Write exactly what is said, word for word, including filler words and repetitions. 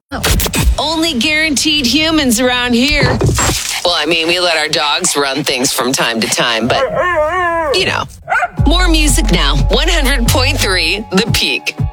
Only guaranteed humans around here. Well, I mean, we let our dogs run things from time to time, but, you know. More music now. one hundred point three The Peak.